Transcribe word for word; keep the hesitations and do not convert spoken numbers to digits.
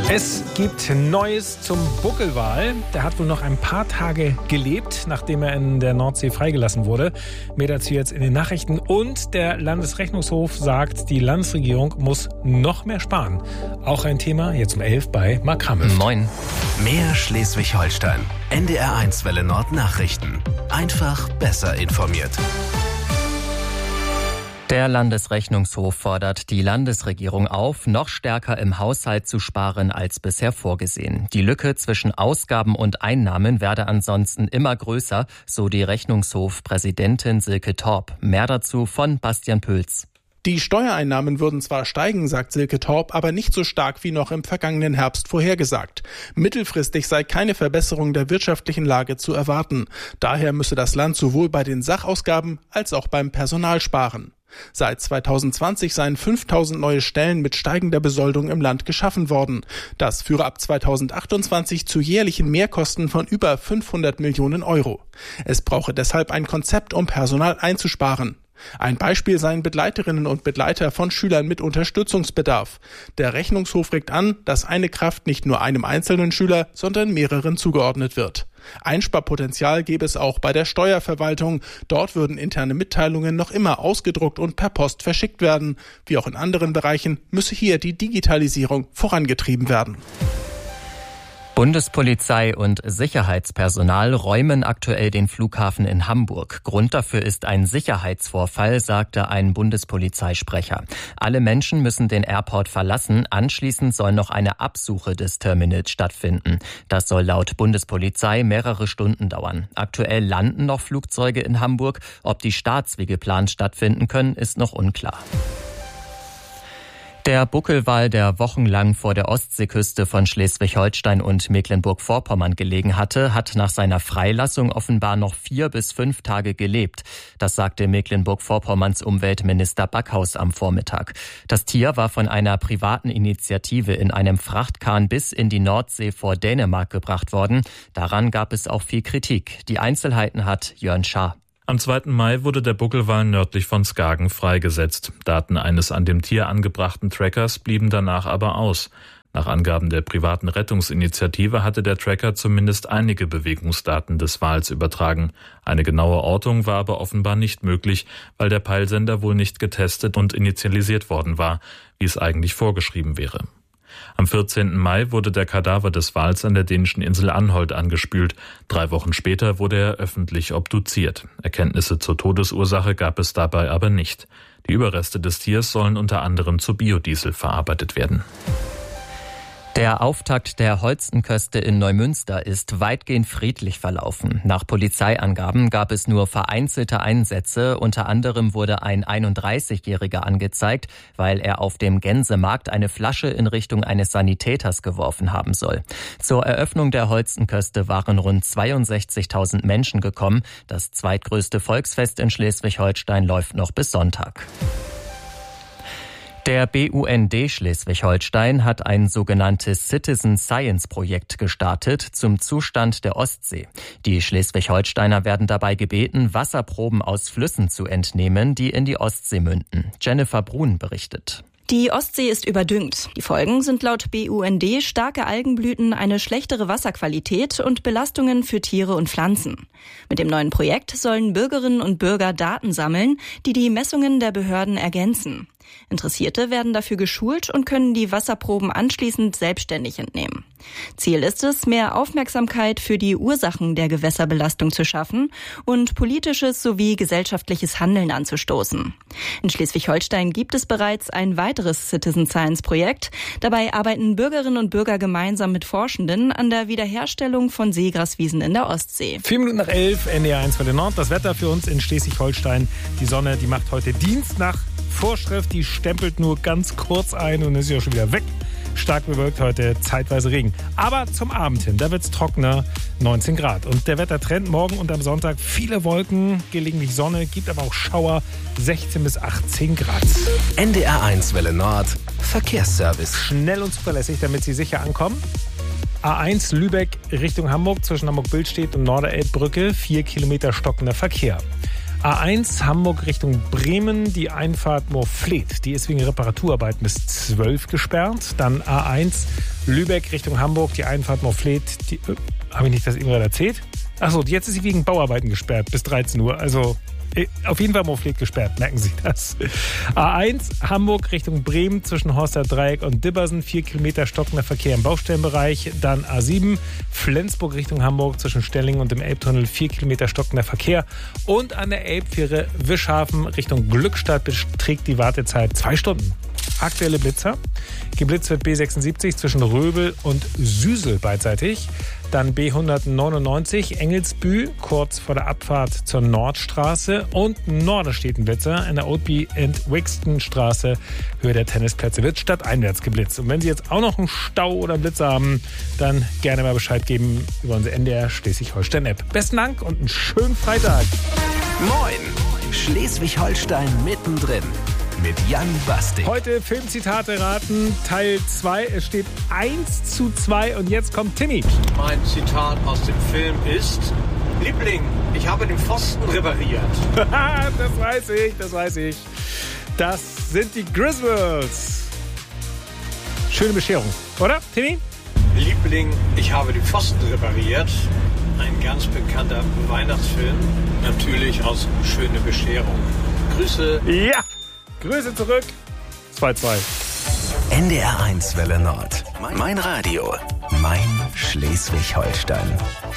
Es gibt Neues zum Buckelwal. Der hat wohl noch ein paar Tage gelebt, nachdem er in der Nordsee freigelassen wurde. Mehr dazu jetzt in den Nachrichten. Und der Landesrechnungshof sagt, die Landesregierung muss noch mehr sparen. Auch ein Thema jetzt um elf bei Mark Hamill. Moin. Mehr Schleswig-Holstein. N D R eins Welle Nord Nachrichten. Einfach besser informiert. Der Landesrechnungshof fordert die Landesregierung auf, noch stärker im Haushalt zu sparen als bisher vorgesehen. Die Lücke zwischen Ausgaben und Einnahmen werde ansonsten immer größer, so die Rechnungshofpräsidentin Silke Torp. Mehr dazu von Bastian Pülz. Die Steuereinnahmen würden zwar steigen, sagt Silke Torp, aber nicht so stark wie noch im vergangenen Herbst vorhergesagt. Mittelfristig sei keine Verbesserung der wirtschaftlichen Lage zu erwarten. Daher müsse das Land sowohl bei den Sachausgaben als auch beim Personal sparen. Seit zweitausendzwanzig seien fünftausend neue Stellen mit steigender Besoldung im Land geschaffen worden. Das führe ab zweitausendachtundzwanzig zu jährlichen Mehrkosten von über fünfhundert Millionen Euro. Es brauche deshalb ein Konzept, um Personal einzusparen. Ein Beispiel seien Begleiterinnen und Begleiter von Schülern mit Unterstützungsbedarf. Der Rechnungshof regt an, dass eine Kraft nicht nur einem einzelnen Schüler, sondern mehreren zugeordnet wird. Einsparpotenzial gäbe es auch bei der Steuerverwaltung. Dort würden interne Mitteilungen noch immer ausgedruckt und per Post verschickt werden. Wie auch in anderen Bereichen müsse hier die Digitalisierung vorangetrieben werden. Bundespolizei und Sicherheitspersonal räumen aktuell den Flughafen in Hamburg. Grund dafür ist ein Sicherheitsvorfall, sagte ein Bundespolizeisprecher. Alle Menschen müssen den Airport verlassen. Anschließend soll noch eine Absuche des Terminals stattfinden. Das soll laut Bundespolizei mehrere Stunden dauern. Aktuell landen noch Flugzeuge in Hamburg. Ob die Starts wie geplant stattfinden können, ist noch unklar. Der Buckelwal, der wochenlang vor der Ostseeküste von Schleswig-Holstein und Mecklenburg-Vorpommern gelegen hatte, hat nach seiner Freilassung offenbar noch vier bis fünf Tage gelebt. Das sagte Mecklenburg-Vorpommerns Umweltminister Backhaus am Vormittag. Das Tier war von einer privaten Initiative in einem Frachtkahn bis in die Nordsee vor Dänemark gebracht worden. Daran gab es auch viel Kritik. Die Einzelheiten hat Jörn Schaar. Am zweiten Mai wurde der Buckelwal nördlich von Skagen freigesetzt. Daten eines an dem Tier angebrachten Trackers blieben danach aber aus. Nach Angaben der privaten Rettungsinitiative hatte der Tracker zumindest einige Bewegungsdaten des Wals übertragen. Eine genaue Ortung war aber offenbar nicht möglich, weil der Peilsender wohl nicht getestet und initialisiert worden war, wie es eigentlich vorgeschrieben wäre. Am vierzehnten Mai wurde der Kadaver des Wals an der dänischen Insel Anholt angespült. Drei Wochen später wurde er öffentlich obduziert. Erkenntnisse zur Todesursache gab es dabei aber nicht. Die Überreste des Tiers sollen unter anderem zu Biodiesel verarbeitet werden. Der Auftakt der Holstenköste in Neumünster ist weitgehend friedlich verlaufen. Nach Polizeiangaben gab es nur vereinzelte Einsätze. Unter anderem wurde ein einunddreißigjähriger angezeigt, weil er auf dem Gänsemarkt eine Flasche in Richtung eines Sanitäters geworfen haben soll. Zur Eröffnung der Holstenköste waren rund zweiundsechzigtausend Menschen gekommen. Das zweitgrößte Volksfest in Schleswig-Holstein läuft noch bis Sonntag. Der B U N D Schleswig-Holstein hat ein sogenanntes Citizen Science Projekt gestartet zum Zustand der Ostsee. Die Schleswig-Holsteiner werden dabei gebeten, Wasserproben aus Flüssen zu entnehmen, die in die Ostsee münden. Jennifer Brun berichtet. Die Ostsee ist überdüngt. Die Folgen sind laut B U N D starke Algenblüten, eine schlechtere Wasserqualität und Belastungen für Tiere und Pflanzen. Mit dem neuen Projekt sollen Bürgerinnen und Bürger Daten sammeln, die die Messungen der Behörden ergänzen. Interessierte werden dafür geschult und können die Wasserproben anschließend selbstständig entnehmen. Ziel ist es, mehr Aufmerksamkeit für die Ursachen der Gewässerbelastung zu schaffen und politisches sowie gesellschaftliches Handeln anzustoßen. In Schleswig-Holstein gibt es bereits ein weiteres Citizen Science Projekt. Dabei arbeiten Bürgerinnen und Bürger gemeinsam mit Forschenden an der Wiederherstellung von Seegraswiesen in der Ostsee. Vier Minuten nach elf, N D R eins Welle Nord. Das Wetter für uns in Schleswig-Holstein. Die Sonne, die macht heute Dienst nach Vorschrift, die stempelt nur ganz kurz ein und ist ja schon wieder weg. Stark bewölkt heute, zeitweise Regen. Aber zum Abend hin, da wird es trockener, neunzehn Grad. Und der Wettertrend morgen und am Sonntag, viele Wolken, gelegentlich Sonne, gibt aber auch Schauer, sechzehn bis achtzehn Grad. N D R eins Welle Nord, Verkehrsservice. Schnell und zuverlässig, damit Sie sicher ankommen. A eins Lübeck Richtung Hamburg zwischen Hamburg-Billstedt und Norderelbbrücke, vier Kilometer stockender Verkehr. A eins Hamburg Richtung Bremen, die Einfahrt Moorfleet. Die ist wegen Reparaturarbeiten bis zwölf gesperrt. Dann A eins Lübeck Richtung Hamburg, die Einfahrt Moorfleet. Die, äh, habe ich nicht das eben gerade erzählt? Achso, jetzt ist sie wegen Bauarbeiten gesperrt bis dreizehn Uhr. Also äh, auf jeden Fall Moorfleet gesperrt, merken Sie das. A eins Hamburg Richtung Bremen zwischen Horster Dreieck und Dibbersen. Vier Kilometer stockender Verkehr im Baustellenbereich. Dann A sieben Flensburg Richtung Hamburg zwischen Stellingen und dem Elbtunnel. Vier Kilometer stockender Verkehr. Und an der Elbfähre Wischhafen Richtung Glückstadt beträgt die Wartezeit zwei Stunden. Aktuelle Blitzer. Geblitzt wird B sechsundsiebzig zwischen Röbel und Süsel beidseitig. Dann B hundertneunundneunzig Engelsbühl, kurz vor der Abfahrt zur Nordstraße. Und Norderstedt-Blitzer in der Oldby and Wixton Straße, Höhe der Tennisplätze, wird stadteinwärts geblitzt. Und wenn Sie jetzt auch noch einen Stau oder einen Blitzer haben, dann gerne mal Bescheid geben über unsere N D R Schleswig-Holstein-App. Besten Dank und einen schönen Freitag. Moin, Schleswig-Holstein mittendrin. Mit Jan Bastik. Heute Filmzitate raten, Teil zwei. Es steht eins zu zwei und jetzt kommt Timmy. Mein Zitat aus dem Film ist: Liebling, ich habe den Pfosten repariert. Das weiß ich, das weiß ich. Das sind die Griswolds. Schöne Bescherung, oder, Timmy? Liebling, ich habe den Pfosten repariert. Ein ganz bekannter Weihnachtsfilm. Natürlich aus Schöne Bescherung. Grüße. Ja! Grüße zurück. zwei zwei. N D R eins Welle Nord. Mein Radio. Mein Schleswig-Holstein.